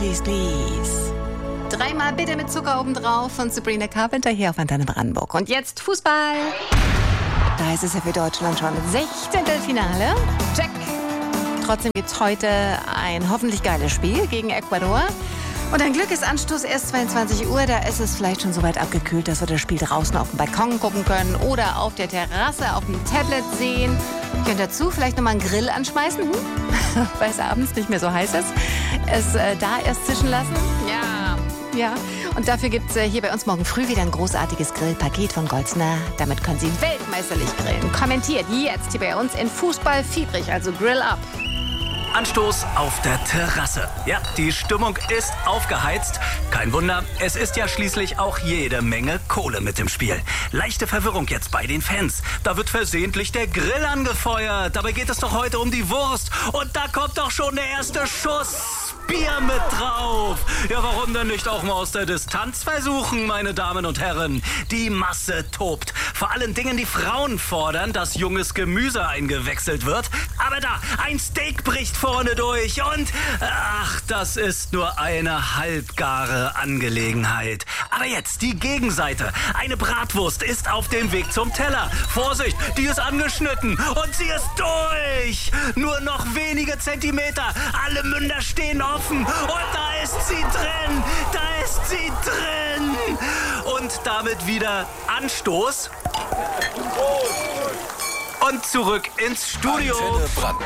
please, please. Dreimal bitte mit Zucker obendrauf von Sabrina Carpenter hier auf Antenne Brandenburg. Und jetzt Fußball. Da ist es ja für Deutschland schon 16. Finale. Check. Trotzdem gibt's heute ein hoffentlich geiles Spiel gegen Ecuador. Und ein Glück ist Anstoß erst 22 Uhr. Da ist es vielleicht schon so weit abgekühlt, dass wir das Spiel draußen auf dem Balkon gucken können oder auf der Terrasse auf dem Tablet sehen. Ich könnte dazu vielleicht nochmal einen Grill anschmeißen, weil es abends nicht mehr so heiß ist. Es da erst zischen lassen. Ja. Und dafür gibt es hier bei uns morgen früh wieder ein großartiges Grillpaket von Goldsner. Damit können Sie weltmeisterlich grillen. Kommentiert jetzt hier bei uns in Fußball fiebrig, also Grill up. Anstoß auf der Terrasse. Ja, die Stimmung ist aufgeheizt. Kein Wunder, es ist ja schließlich auch jede Menge Kohle mit im Spiel. Leichte Verwirrung jetzt bei den Fans. Da wird versehentlich der Grill angefeuert. Dabei geht es doch heute um die Wurst. Und da kommt doch schon der erste Schuss. Bier mit drauf. Ja, warum denn nicht auch mal aus der Distanz versuchen, meine Damen und Herren? Die Masse tobt. Vor allen Dingen die Frauen fordern, dass junges Gemüse eingewechselt wird. Aber da, ein Steak bricht vorne durch und, ach, das ist nur eine halbgare Angelegenheit. Aber jetzt die Gegenseite. Eine Bratwurst ist auf dem Weg zum Teller. Vorsicht, die ist angeschnitten und sie ist durch. Nur noch wenige Zentimeter. Alle Münder stehen offen und da ist sie drin. Da ist sie drin. Und damit wieder Anstoß. Und zurück ins Studio.